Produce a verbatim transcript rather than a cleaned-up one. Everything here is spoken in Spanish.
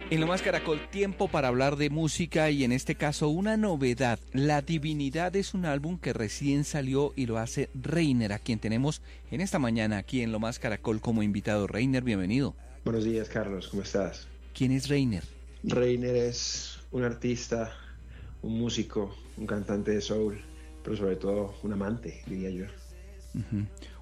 En Lo Más Caracol, tiempo para hablar de música y en este caso una novedad. La Divinidad es un álbum que recién salió y lo hace Reiner, a quien tenemos en esta mañana aquí en Lo Más Caracol como invitado. Reiner, bienvenido. Buenos días, Carlos, ¿cómo estás? ¿Quién es Reiner? Reiner es un artista, un músico, un cantante de soul, pero sobre todo un amante, diría yo. Uh-huh.